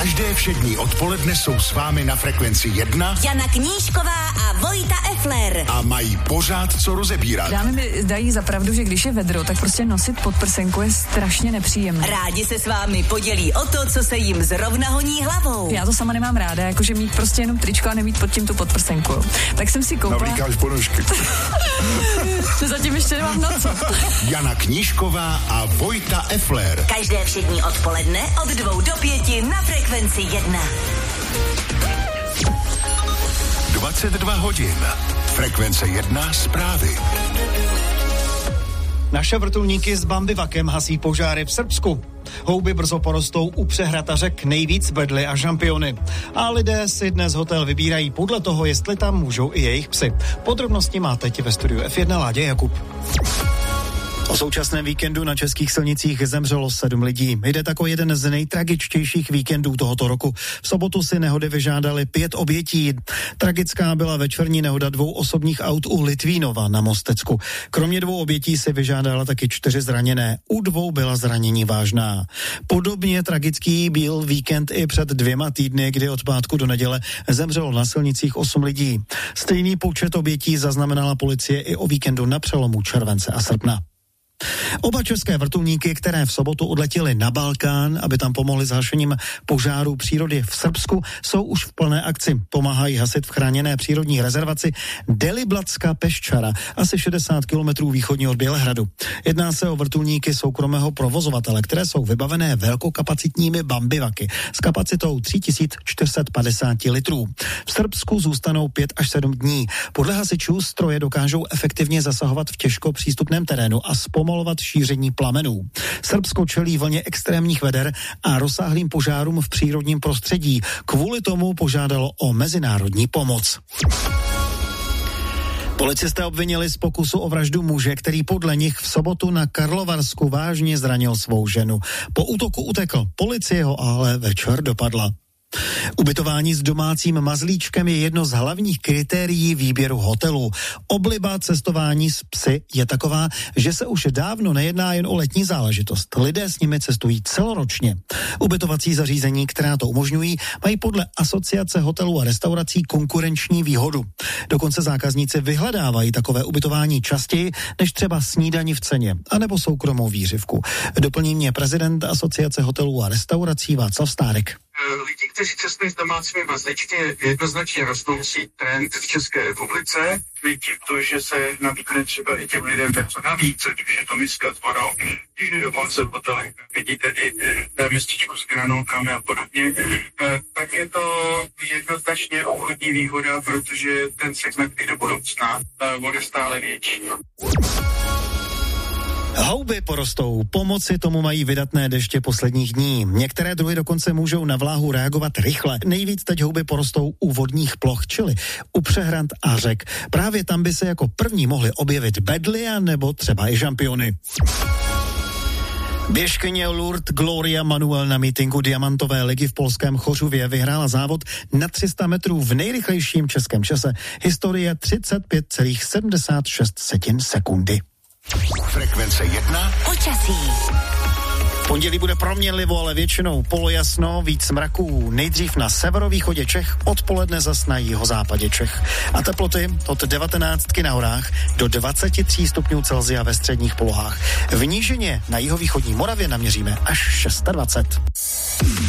Každé všední odpoledne jsou s vámi na Frekvenci 1 Jana Knížková a Vojta Effler. A mají pořád co rozebírat. Dámy mi dají za pravdu, že když je vedro, tak prostě nosit podprsenku je strašně nepříjemné. Rádi se s vámi podělí o to, co se jim zrovna honí hlavou. Já to sama nemám ráda, jakože mít prostě jenom tričko a nemít pod tím tu podprsenku. Tak jsem si koupila... Navlíkáš ponožky. Zatím ještě nemám na co. Jana Knížková a Vojta Effler. Každé všední odpoledne od 2 do 5 na Frekvenci 1. 22 hodin. Frekvence 1 zprávy. Naše vrtulníky s bambivakem hasí požáry v Srbsku. Houby brzo porostou u přehrad a řek nejvíc bedly a šampiony. A lidé si dnes hotel vybírají podle toho, jestli tam můžou i jejich psy. Podrobnosti má teď ve studiu F1 Láďa Jakub. O současném víkendu na českých silnicích zemřelo 7 lidí. Jde tak o jeden z nejtragičtějších víkendů tohoto roku. V sobotu si nehody vyžádali 5 obětí. Tragická byla večerní nehoda 2 osobních aut u Litvínova na Mostecku. Kromě 2 obětí si vyžádala taky 4 zraněné. U 2 byla zranění vážná. Podobně tragický byl víkend i před 2 týdny, kdy od pátku do neděle zemřelo na silnicích 8 lidí. Stejný počet obětí zaznamenala policie i o víkendu na přelomu července a srpna. Oba české vrtulníky, které v sobotu odletěly na Balkán, aby tam pomohly s hašením požáru přírody v Srbsku, jsou už v plné akci. Pomáhají hasit v chráněné přírodní rezervaci Deliblatska Peščara, asi 60 kilometrů východně od Bělehradu. Jedná se o vrtulníky soukromého provozovatele, které jsou vybavené velkokapacitními bambivaky s kapacitou 3450 litrů. V Srbsku zůstanou 5 až 7 dní. Podle hasičů stroje dokážou efektivně zasahovat v těžko přístupném terénu a zpomalovat šíření plamenů. Srbsko čelí vlně extrémních veder a rozsáhlým požárům v přírodním prostředí. Kvůli tomu požádalo o mezinárodní pomoc. Policisté obvinili z pokusu o vraždu muže, který podle nich v sobotu na Karlovarsku vážně zranil svou ženu. Po útoku utekl, policie ho ale večer dopadla. Ubytování s domácím mazlíčkem je jedno z hlavních kritérií výběru hotelu. Obliba cestování s psy je taková, že se už dávno nejedná jen o letní záležitost. Lidé s nimi cestují celoročně. Ubytovací zařízení, která to umožňují, mají podle Asociace hotelů a restaurací konkurenční výhodu. Dokonce zákazníci vyhledávají takové ubytování častěji než třeba snídani v ceně, anebo soukromou výřivku. Doplní mě prezident Asociace hotelů a restaurací Václav Stárek. Lidi, kteří cestují s domácími mazlíčky, je jednoznačně rostoucí trend v České republice. Vidí to, že se nabídne třeba i těm lidem něco navíc, když je to miska s vodou, jde dokonce v hotelech, vidíte i městičku s granulkami a podobně, tak je to jednoznačně obchodní výhoda, protože ten segment i do budoucna bude stále větší. Houby porostou, pomoci tomu mají vydatné deště posledních dní. Některé druhy dokonce můžou na vláhu reagovat rychle. Nejvíc teď houby porostou u vodních ploch, čili u přehrad a řek. Právě tam by se jako první mohly objevit bedly a nebo třeba i šampiony. Běžkyně Lourdes Gloria Manuel na mítinku Diamantové ligy v polském Chořuvě vyhrála závod na 300 metrů v nejrychlejším českém čase. Historie 35,76 sekundy. Frekvence 1 Počasí. V pondělí bude proměnlivo, ale většinou polojasno, víc mraků. Nejdřív na severovýchodě Čech, odpoledne zas na jihozápadě Čech. A teploty od 19 na horách do 23 stupňů Celsia ve středních polohách. V nížině na jihovýchodní Moravě naměříme až 26.